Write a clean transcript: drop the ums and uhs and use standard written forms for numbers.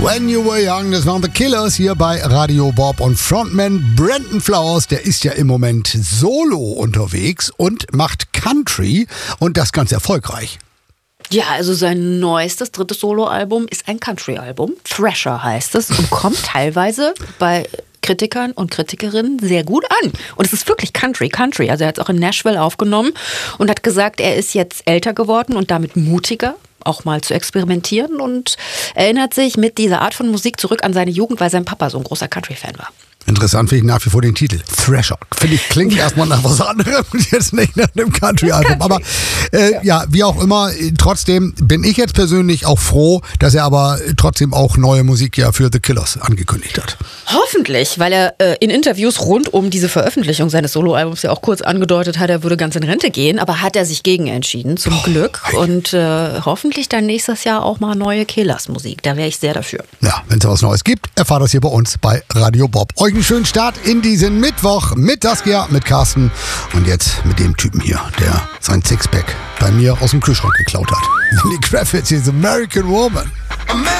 When You Were Young, das waren The Killers hier bei Radio Bob. Und Frontman Brandon Flowers, der ist ja im Moment solo unterwegs und macht Country und das ganz erfolgreich. Ja, also sein neuestes, drittes Soloalbum ist ein Country-Album. Thrasher heißt es und kommt teilweise bei Kritikern und Kritikerinnen sehr gut an. Und es ist wirklich Country. Also er hat es auch in Nashville aufgenommen und hat gesagt, er ist jetzt älter geworden und damit mutiger, auch mal zu experimentieren, und erinnert sich mit dieser Art von Musik zurück an seine Jugend, weil sein Papa so ein großer Country-Fan war. Interessant finde ich nach wie vor den Titel. Thrasher. Finde ich, klingt erstmal nach was anderem und jetzt nicht nach einem Country-Album. Aber ja, wie auch immer, trotzdem bin ich jetzt persönlich auch froh, dass er aber trotzdem auch neue Musik ja für The Killers angekündigt hat. Hoffentlich, weil er in Interviews rund um diese Veröffentlichung seines Soloalbums ja auch kurz angedeutet hat, er würde ganz in Rente gehen, aber hat er sich gegen entschieden, zum Glück. Und hoffentlich dann nächstes Jahr auch mal neue Killers-Musik. Da wäre ich sehr dafür. Ja, wenn es was Neues gibt, erfahrt das hier bei uns bei Radio Bob. Euch einen schönen Start in diesen Mittwoch mit Saskia, mit Carsten und jetzt mit dem Typen hier, der sein Sixpack bei mir aus dem Kühlschrank geklaut hat. Lenny Kravitz, hier ist American Woman.